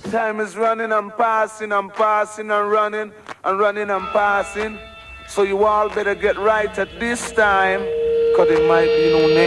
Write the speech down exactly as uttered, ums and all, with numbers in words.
Time is running and passing and passing and running and running and passing. So you all better get right at this time, cause it might be no next.